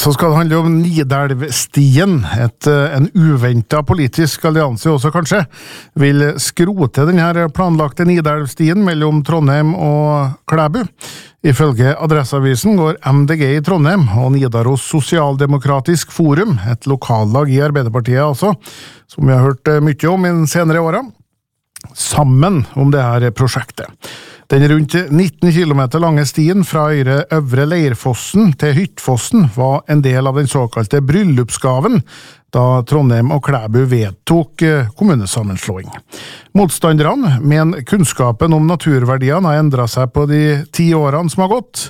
Så skal det handle om Nidelvstien, en uventet politisk allianse også kanskje, vil skrote denne planlagte Nidelvstien mellom Trondheim og Klæbu. Ifølge Adresseavisen går MDG i Trondheim og Nidaros Sosialdemokratisk Forum, et lokallag i Arbeiderpartiet altså, som vi har hørt mye om i de senere årene, sammen om det her prosjektet. Den rundt 19 kilometer lange stien fra Øvre Leirfossen til Hyttfossen var en del av den såkalte bryllupsgaven da Trondheim og Klæbu vedtok kommunesammenslåing. Motstanderne mener kunnskapen om naturverdiene har endret seg på de 10 årene som har gått.